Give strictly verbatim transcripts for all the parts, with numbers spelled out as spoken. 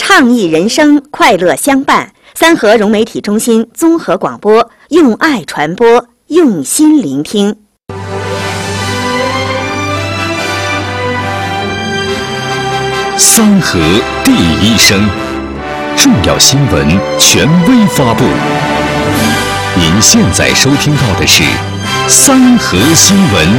倡议人生，快乐相伴。三河融媒体中心综合广播，用爱传播，用心聆听。 三河第一声，重要新闻权威发布。您现在收听到的是三河新闻。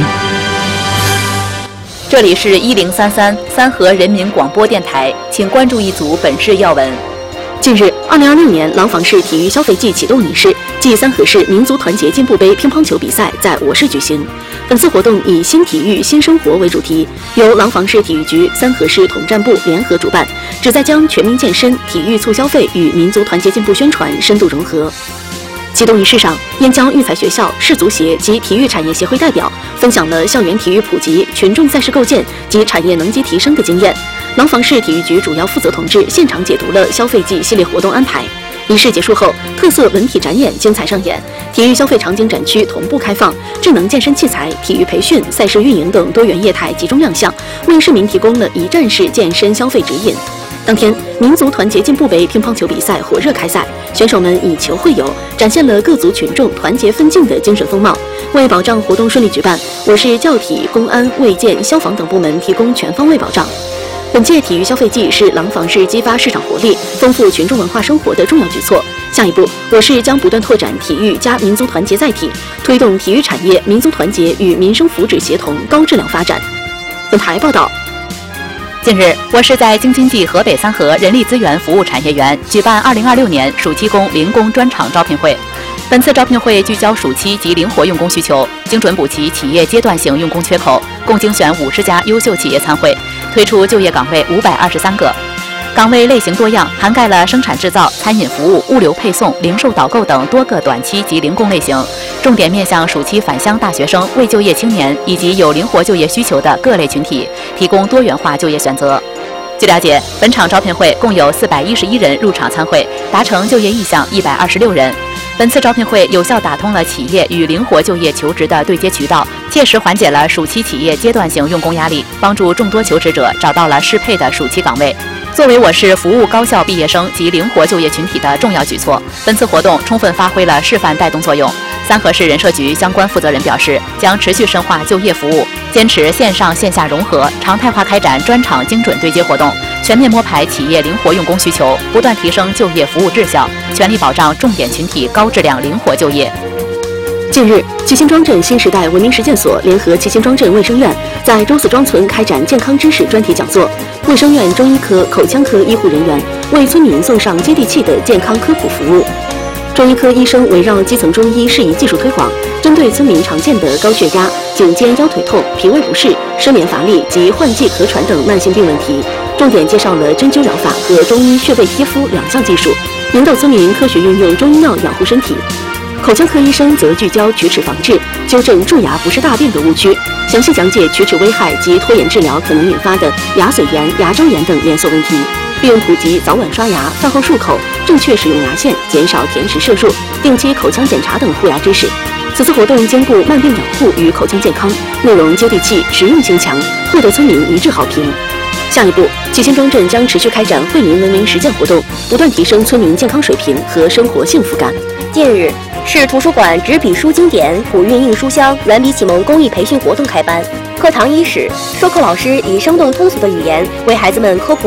这里是一零三三三河人民广播电台，请关注一组本市要闻。 近日，二零二六年廊坊市体育消费季启动仪式暨三河市民族团结进步杯乒乓球比赛在我市举行。本次活动以新体育新生活为主题，由廊坊市体育局、三河市统战部联合主办，旨在将全民健身、体育促消费与民族团结进步宣传深度融合。启动仪式上，燕郊育才学校市足协及体育产业协会代表分享了校园体育普及、群众赛事构建及产业能级提升的经验。廊坊市体育局主要负责同志现场解读了消费季系列活动安排。仪式结束后，特色文体展演精彩上演，体育消费场景展区同步开放，智能健身器材、体育培训、赛事运营等多元业态集中亮相，为市民提供了一站式健身消费指引。当天，民族团结进步杯乒乓球比赛火热开赛，选手们以球会友，展现了各族群众团结奋进的精神风貌。为保障活动顺利举办，我市教体、公安、卫健、消防等部门提供全方位保障。本届体育消费季是廊坊市激发市场活力、丰富群众文化生活的重要举措。下一步，我市将不断拓展体育加民族团结载体，推动体育产业民族团结与民生福祉协同高质量发展。本台报道。 近日，我市在京津冀河北三河人力资源服务产业园举办二零二六年暑期工零工专场招聘会。本次招聘会聚焦暑期及灵活用工需求，精准补齐企业阶段性用工缺口，共精选五十家优秀企业参会，推出就业岗位五百二十三个。岗位类型多样，涵盖了生产制造、餐饮服务、物流配送、零售导购等多个短期及零工类型，重点面向暑期返乡大学生、未就业青年以及有灵活就业需求的各类群体，提供多元化就业选择。据了解，本场招聘会共有四百一十一人入场参会，达成就业意向一百二十六人。本次招聘会有效打通了企业与灵活就业求职的对接渠道，切实缓解了暑期企业阶段性用工压力，帮助众多求职者找到了适配的暑期岗位。作为我市服务高校毕业生及灵活就业群体的重要举措，本次活动充分发挥了示范带动作用。三河市人社局相关负责人表示，将持续深化就业服务，坚持线上线下融合，常态化开展专场精准对接活动，全面摸排企业灵活用工需求，不断提升就业服务质效，全力保障重点群体高质量灵活就业。 近日，七星庄镇新时代文明实践所联合七星庄镇卫生院在周四庄村开展健康知识专题讲座。卫生院中医科、口腔科医护人员为村民送上接地气的健康科普服务。中医科医生围绕基层中医适宜技术推广，针对村民常见的高血压、颈肩腰腿痛、脾胃不适、失眠乏力及换季咳喘等慢性病问题，重点介绍了针灸疗法和中医穴位贴敷两项技术，引导村民科学运用中医药养护身体。口腔科医生则聚焦龋齿防治，纠正蛀牙不是大便的误区，详细讲解龋齿危害及拖延治疗可能引发的牙髓炎、牙周炎等连锁问题，并普及早晚刷牙、饭后漱口、正确使用牙线、减少甜食摄入、定期口腔检查等护牙知识。此次活动兼顾慢病养护与口腔健康，内容接地气、实用性强，获得村民一致好评。下一步，七星庄镇将持续开展惠民文明实践活动，不断提升村民健康水平和生活幸福感。 近日，市图书馆执笔书经典、普运印书香软笔启蒙公益培训活动开班。课堂伊始，授课老师以生动通俗的语言为孩子们科普